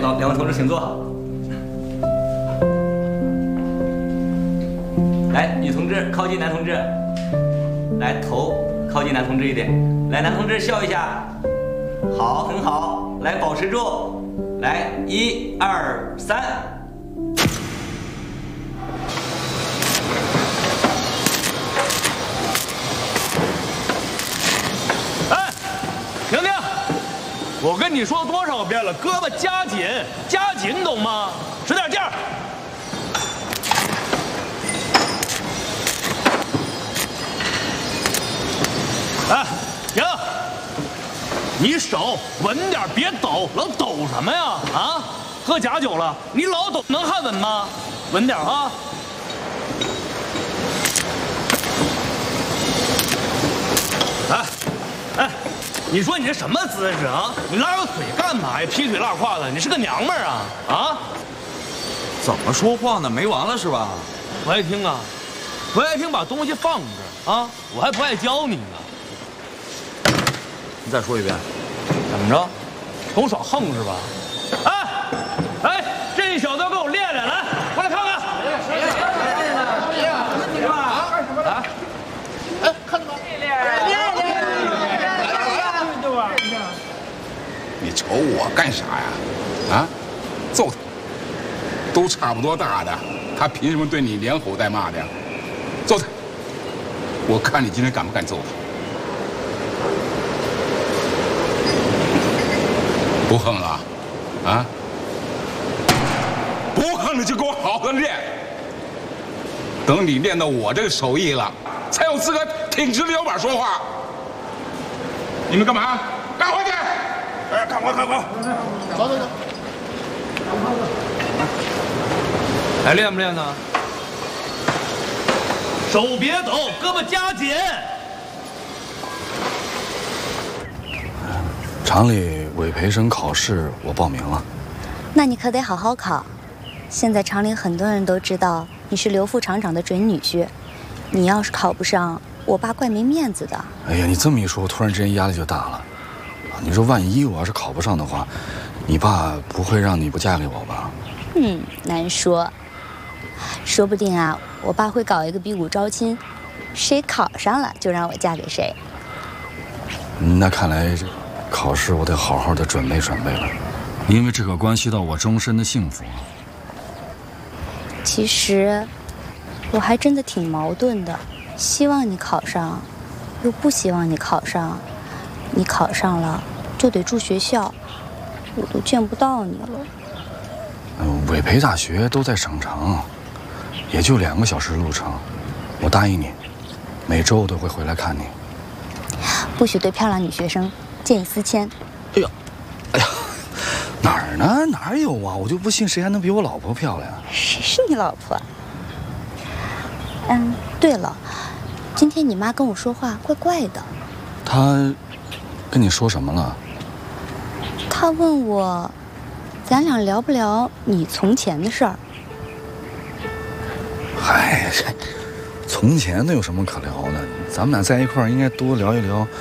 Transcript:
好，两位同志请坐。来，女同志靠近男同志，来头靠近男同志一点。来，男同志笑一下，好，很好。来，保持住。来，1、2、3。 哎，停停！我跟你说多少遍了，胳膊夹紧，夹紧，懂吗？使点劲儿。哎，停！你手稳点，别抖，老抖什么呀？啊，喝假酒了？你老抖能还稳吗？稳点啊！哎，哎，你说你这什么姿势啊？你拉着腿干嘛呀？劈腿拉胯的，你是个娘们儿啊？啊？ 怎么说话呢？没完了是吧？ 不爱听啊？不爱听，把东西放这儿啊！我还不爱教你呢。 你再说一遍， 怎么着？总耍横是吧？哎，哎，这小子给我练练，来，过来看看。谁呀？你干嘛？来， 哎，看着吗？练。 你瞅我干啥呀？啊，揍他！都差不多大的，他凭什么对你连吼带骂的呀？揍他！我看你今天敢不敢揍他？不横了，啊？不横了就给我好好练。等你练到我这个手艺了，才有资格挺直腰板说话。你们干嘛？干活去！哎，干活！走。 还练不练呢？手别抖，胳膊夹紧。 厂里委培生考试我报名了。 那你可得好好考。现在厂里很多人都知道你是刘副厂长的准女婿，你要是考不上，我爸怪没面子的。 哎呀，你这么一说，我突然之间压力就大了。你说万一我要是考不上的话，你爸不会让你不嫁给我吧？ 难说，说不定啊，我爸会搞一个比武招亲，谁考上了就让我嫁给谁。 那看来这考试我得好好的准备了，因为这可关系到我终身的幸福。 其实我还真的挺矛盾的，希望你考上，又不希望你考上。你考上了就得住学校，我都见不到你了。 委培大学都在省城，也就2个小时路程。我答应你，每周我都会回来看你。 不许对漂亮女学生见异思迁。 哎呀，哪儿呢？哪有啊？我就不信谁还能比我老婆漂亮。 谁是你老婆？对了，今天你妈跟我说话怪怪的。 她跟你说什么了？ 她问我，咱俩聊不聊你从前的事儿？ 嗨，从前能有什么可聊的？咱们俩在一块儿应该多聊一聊